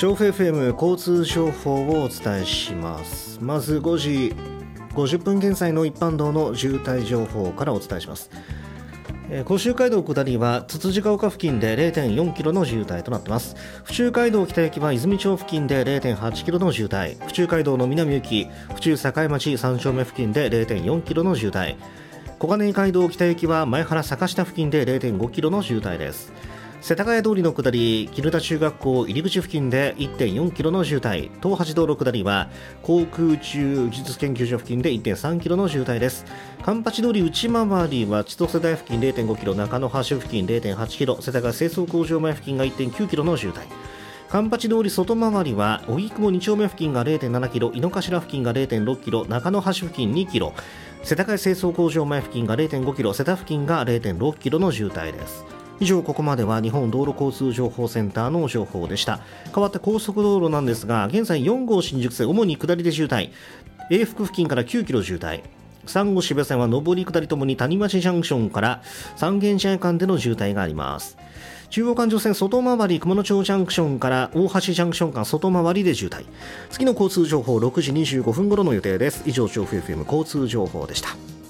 調布 FM 交通情報をお伝えします。まず5時50分現在の一般道の渋滞情報からお伝えします。甲州街道下りはつつじヶ丘付近で 0.4 キロの渋滞となっています。府中街道北行きは泉町付近で 0.8 キロの渋滞、府中街道の南行き府中境町3丁目付近で 0.4 キロの渋滞、小金井街道北行きは前原坂下付近で 0.5 キロの渋滞です。世田谷通りの下り絹田中学校入り口付近で 1.4 キロの渋滞、東八道路下りは航空宇宙技術研究所付近で 1.3 キロの渋滞です。環八通り内回りは千歳台付近 0.5 キロ、中野橋付近 0.8 キロ、世田谷清掃工場前付近が 1.9 キロの渋滞、環八通り外回りは荻窪2丁目付近が 0.7 キロ、井の頭付近が 0.6 キロ、中野橋付近2キロ、世田谷清掃工場前付近が 0.5 キロ、世田付近が 0.6 キロの渋滞です。以上、ここまでは日本道路交通情報センターの情報でした。変わって高速道路なんですが、現在4号新宿線主に下りで渋滞、永福付近から9キロ渋滞、3号渋谷線は上り下りともに谷町ジャンクションから三軒茶屋間での渋滞があります。中央環状線外回り熊野町ジャンクションから大橋ジャンクション間外回りで渋滞。次の交通情報6時25分頃の予定です。以上、調布 FM 交通情報でした。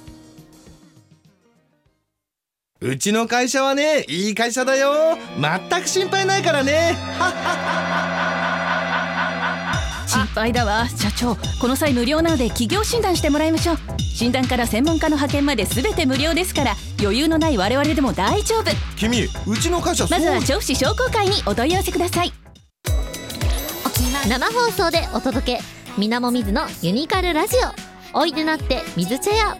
うちの会社はね、いい会社だよ。全く心配ないからね。 心配だわ社長。この際無料なので企業診断してもらいましょう。診断から専門家の派遣まで全て無料ですから、余裕のない我々でも大丈夫。 君、うちの会社まずは調布市商工会にお問い合わせください。 生放送でお届け、みなもみずのユニカルラジオ。おいでなって水茶屋。